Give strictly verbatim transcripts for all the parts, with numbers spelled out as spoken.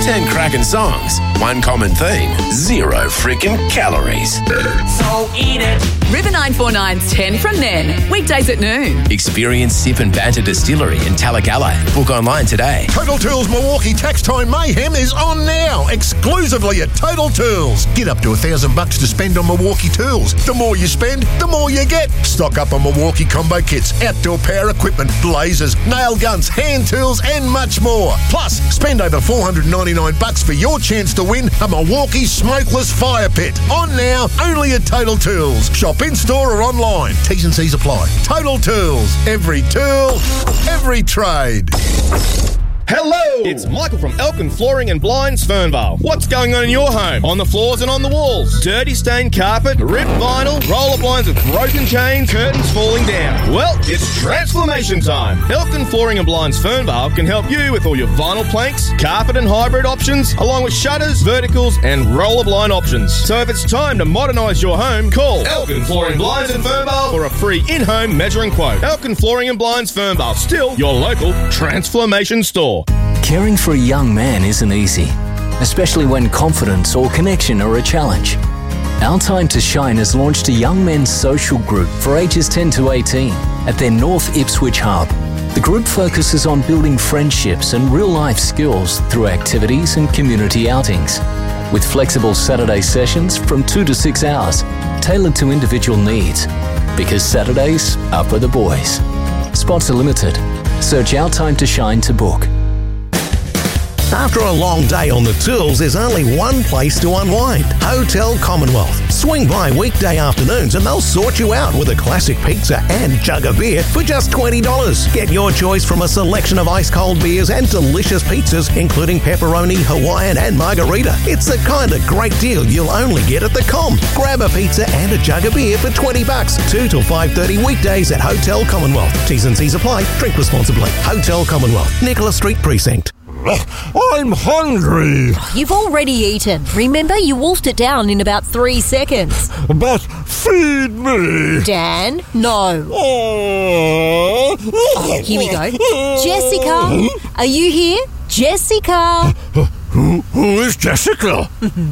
ten cracking songs, one common theme, zero freaking calories. So eat it. River nine four nine's ten from then, weekdays at noon. Experience Sip and Banter Distillery in Talagalla. Book online today. Total Tools Milwaukee Tax Time Mayhem is on now, exclusively at Total Tools. Get up to a thousand bucks to spend on Milwaukee tools. The more you spend, the more you get. Stock up on Milwaukee combo kits, outdoor power equipment, lasers, nail guns, hand tools, and much more. Plus, spend over four hundred ninety-nine bucks for your chance to win a Milwaukee smokeless fire pit. On now, only at Total Tools. Shop in-store or online. T's and C's apply. Total Tools. Every tool, every trade. Hello! It's Michael from Elkin Flooring and Blinds, Fernvale. What's going on in your home? On the floors and on the walls? Dirty stained carpet, ripped vinyl, roller blinds with broken chains, curtains falling down. Well, it's transformation time. Elkin Flooring and Blinds, Fernvale can help you with all your vinyl planks, carpet and hybrid options, along with shutters, verticals and roller blind options. So if it's time to modernise your home, call Elkin Flooring Blinds in Fernvale for a free in-home measuring quote. Elkin Flooring and Blinds, Fernvale, still your local transformation store. Caring for a young man isn't easy, especially when confidence or connection are a challenge. Our Time to Shine has launched a young men's social group for ages ten to eighteen at their North Ipswich hub. The group focuses on building friendships and real-life skills through activities and community outings, with flexible Saturday sessions from two to six hours, tailored to individual needs, because Saturdays are for the boys. Spots are limited. Search Our Time to Shine to book. After a long day on the tools, there's only one place to unwind. Hotel Commonwealth. Swing by weekday afternoons and they'll sort you out with a classic pizza and jug of beer for just twenty dollars. Get your choice from a selection of ice-cold beers and delicious pizzas, including pepperoni, Hawaiian and margarita. It's the kind of great deal you'll only get at the Com. Grab a pizza and a jug of beer for twenty bucks. two till five thirty weekdays at Hotel Commonwealth. T's and C's apply. Drink responsibly. Hotel Commonwealth. Nicholas Street Precinct. I'm hungry. You've already eaten. Remember, you wolfed it down in about three seconds. But feed me. Dan, no. Oh. Here we go. Jessica, are you here? Jessica. Who, who is Jessica?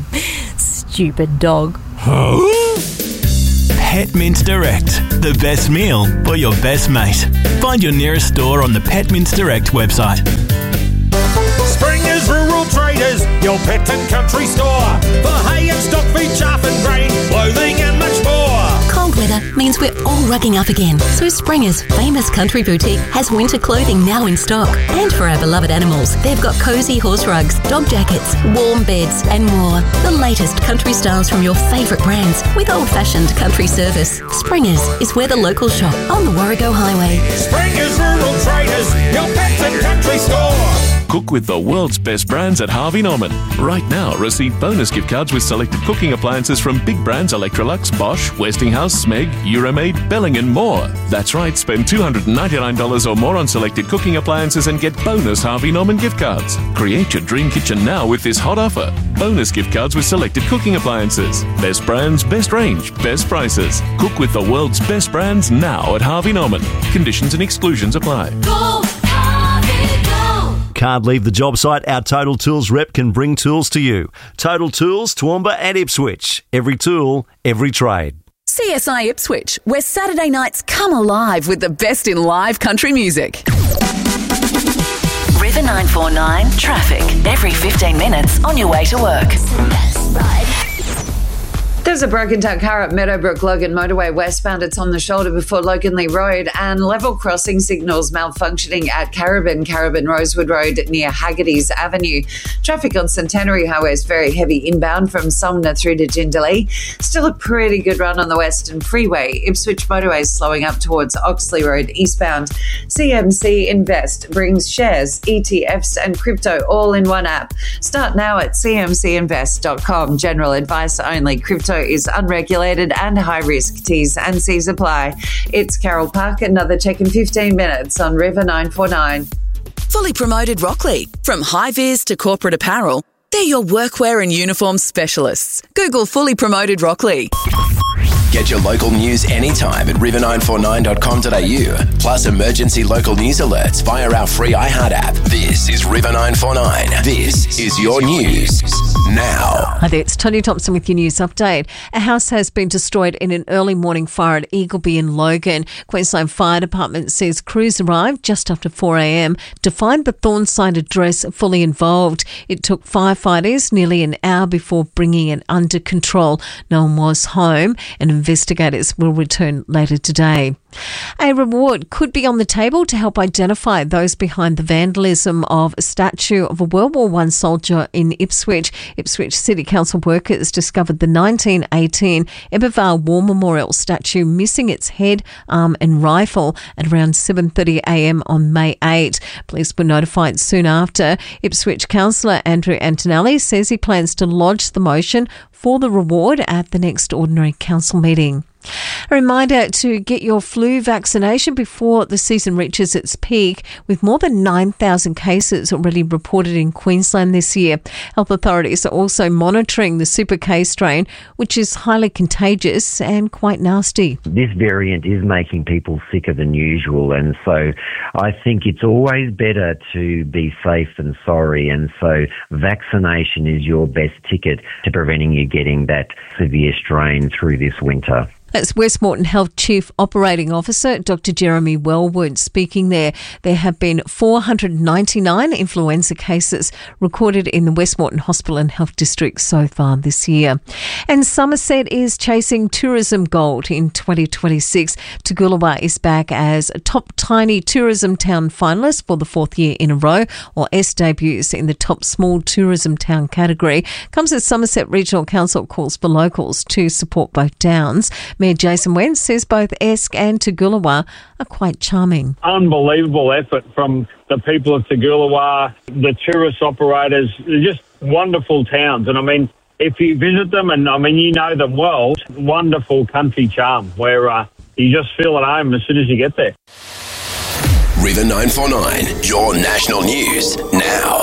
Stupid dog. Huh? Pet Mint Direct, the best meal for your best mate. Find your nearest store on the Pet Mint Direct website. Springer's Rural Traders, your pet and country store. For hay and stock feed, chaff and grain, clothing and much more. Cold weather means we're all rugging up again. So Springer's famous country boutique has winter clothing now in stock. And for our beloved animals, they've got cosy horse rugs, dog jackets, warm beds and more. The latest country styles from your favourite brands with old-fashioned country service. Springer's is where the locals shop on the Warrego Highway. Springer's Rural Traders, your pet and country store. Cook with the world's best brands at Harvey Norman. Right now, receive bonus gift cards with selected cooking appliances from big brands Electrolux, Bosch, Westinghouse, Smeg, Euromaid, Belling and more. That's right, spend two hundred ninety-nine dollars or more on selected cooking appliances and get bonus Harvey Norman gift cards. Create your dream kitchen now with this hot offer. Bonus gift cards with selected cooking appliances. Best brands, best range, best prices. Cook with the world's best brands now at Harvey Norman. Conditions and exclusions apply. Go! Can't leave the job site? Our Total Tools rep can bring tools to you. Total Tools, Toowoomba and Ipswich. Every tool, every trade. C S I Ipswich, where Saturday nights come alive with the best in live country music. River nine four nine traffic. Every fifteen minutes on your way to work. There's a broken down car at Meadowbrook Logan Motorway westbound. It's on the shoulder before Loganley Road, and level crossing signals malfunctioning at Carabin, Carabin Rosewood Road near Haggerty's Avenue. Traffic on Centenary Highway is very heavy inbound from Sumner through to Jindalee. Still a pretty good run on the Western Freeway. Ipswich Motorway is slowing up towards Oxley Road eastbound. C M C Invest brings shares, E T Fs and crypto all in one app. Start now at c m c invest dot com. General advice only. Crypto is unregulated and high risk. T's and C's apply. It's Carol Park. Another check in fifteen minutes on River nine four nine. Fully Promoted Rockley. From high-vis to corporate apparel, they're your workwear and uniform specialists. Google Fully Promoted Rockley. Get your local news anytime at river nine four nine dot com dot a u. Plus emergency local news alerts via our free iHeart app. This is River nine four nine. This is your news now. Hi there, it's Tony Thompson with your news update. A house has been destroyed in an early morning fire at Eagleby in Logan. Queensland Fire Department says crews arrived just after four a.m. to find the Thornside address fully involved. It took firefighters nearly an hour before bringing it under control. No one was home and investigators will return later today. A reward could be on the table to help identify those behind the vandalism of a statue of a World War One soldier in Ipswich. Ipswich City Council workers discovered the nineteen eighteen Ebervale War Memorial statue missing its head, arm and rifle at around seven thirty a.m. on May eighth. Police were notified soon after. Ipswich Councillor Andrew Antonelli says he plans to lodge the motion for the reward at the next ordinary council meeting. A reminder to get your flu vaccination before the season reaches its peak, with more than nine thousand cases already reported in Queensland this year. Health authorities are also monitoring the Super K strain, which is highly contagious and quite nasty. This variant is making people sicker than usual, and so I think it's always better to be safe than sorry, and so vaccination is your best ticket to preventing you getting that severe strain through this winter. That's West Moreton Health Chief Operating Officer Doctor Jeremy Wellwood speaking there. There have been four hundred ninety-nine influenza cases recorded in the West Moreton Hospital and Health District so far this year. And Somerset is chasing tourism gold in twenty twenty-six. Toogoolawah is back as a top tiny tourism town finalist for the fourth year in a row, while S debuts in the top small tourism town category. Comes as Somerset Regional Council calls for locals to support both towns. Mayor Jason Wentz says both Esk and Toogoolawah are quite charming. Unbelievable effort from the people of Toogoolawah, the tourist operators. They're just wonderful towns. And I mean, if you visit them, and I mean, you know them well, wonderful country charm where uh, you just feel at home as soon as you get there. River nine four nine, your national news now.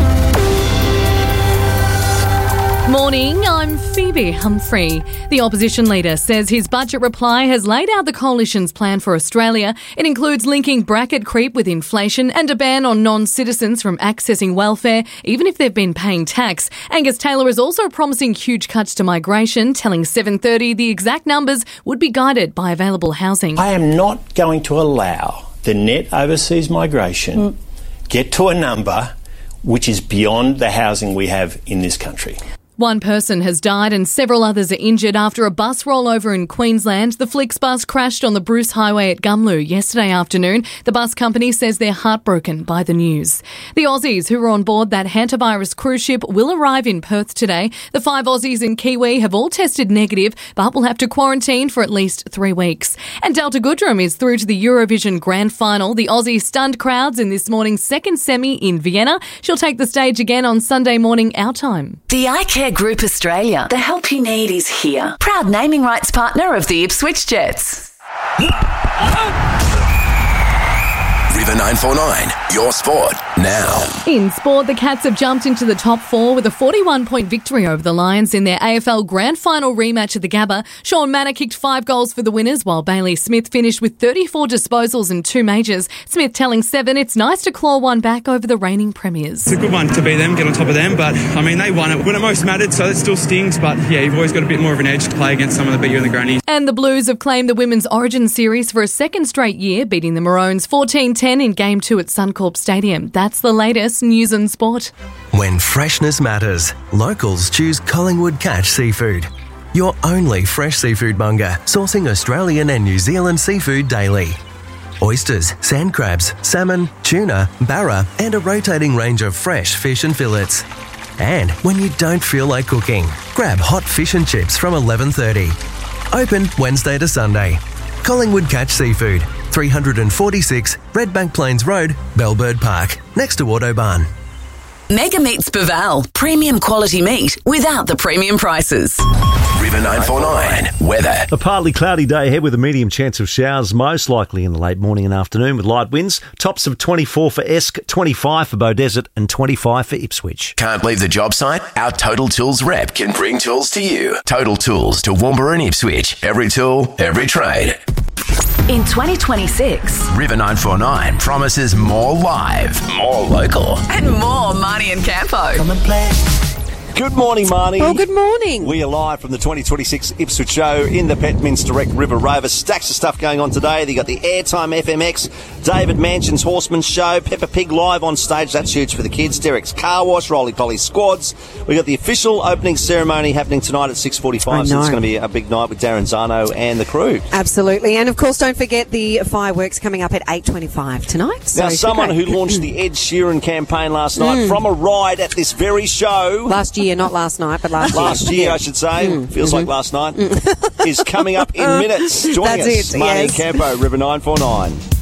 Morning, I'm Phoebe Humphrey. The opposition leader says his budget reply has laid out the coalition's plan for Australia. It includes linking bracket creep with inflation and a ban on non-citizens from accessing welfare, even if they've been paying tax. Angus Taylor is also promising huge cuts to migration, telling seven thirty the exact numbers would be guided by available housing. I am not going to allow the net overseas migration mm. get to a number which is beyond the housing we have in this country. One person has died and several others are injured after a bus rollover in Queensland. The Flix bus crashed on the Bruce Highway at Gumlu yesterday afternoon. The bus company says they're heartbroken by the news. The Aussies who were on board that hantavirus cruise ship will arrive in Perth today. The five Aussies and Kiwi have all tested negative, but will have to quarantine for at least three weeks. And Delta Goodrem is through to the Eurovision Grand Final. The Aussie stunned crowds in this morning's second semi in Vienna. She'll take the stage again on Sunday morning our time. The iCare Group Australia. The help you need is here. Proud naming rights partner of the Ipswich Jets. River nine four nine, your sport now. In sport, the Cats have jumped into the top four with a forty-one point victory over the Lions in their A F L Grand Final rematch at the Gabba. Sean Manor kicked five goals for the winners, while Bailey Smith finished with thirty-four disposals and two majors. Smith telling Seven it's nice to claw one back over the reigning premiers. It's a good one to beat them, get on top of them, but I mean, they won it when it most mattered, so it still stings, but yeah, you've always got a bit more of an edge to play against someone that beat you in the grannies. And the Blues have claimed the Women's Origin Series for a second straight year, beating the Maroons fourteen ten in Game two at Suncorp Stadium. That's the latest news and sport. When freshness matters, locals choose Collingwood Catch Seafood. Your only fresh seafood monger, sourcing Australian and New Zealand seafood daily. Oysters, sand crabs, salmon, tuna, barra, and a rotating range of fresh fish and fillets. And when you don't feel like cooking, grab hot fish and chips from eleven thirty. Open Wednesday to Sunday. Collingwood Catch Seafood, three forty-six Redbank Plains Road, Bellbird Park, next to Autobahn. Mega Meats Baval. Premium quality meat without the premium prices. River River nine four nine. Weather. A partly cloudy day ahead with a medium chance of showers, most likely in the late morning and afternoon with light winds. Tops of twenty-four for Esk, twenty-five for Beaudesert and twenty-five for Ipswich. Can't leave the job site? Our Total Tools rep can bring tools to you. Total Tools to Toowoomba and Ipswich. Every tool, every trade. In twenty twenty-six, River nine four nine promises more live, more local, and more Marnie and Campo. Come and play. Good morning, Marnie. Well, good morning. We are live from the twenty twenty-six Ipswich Show in the Petminster Direct River Rover. Stacks of stuff going on today. They got the Airtime F M X, David Manchin's Horseman Show, Peppa Pig live on stage. That's huge for the kids. Derek's Car Wash, Roly Poly Squads. We got the official opening ceremony happening tonight at six forty-five. So it's going to be a big night with Darren Zano and the crew. Absolutely. And of course, don't forget the fireworks coming up at eight twenty-five tonight. So now, someone who launched the Ed Sheeran campaign last night Mm. from a ride at this very show. Last year, not last night, but last year. Last year, I should say. Mm. Feels Mm-hmm. like last night. Is coming up in minutes. Joining That's us, it, Marnie yes. and Campo, River nine four nine.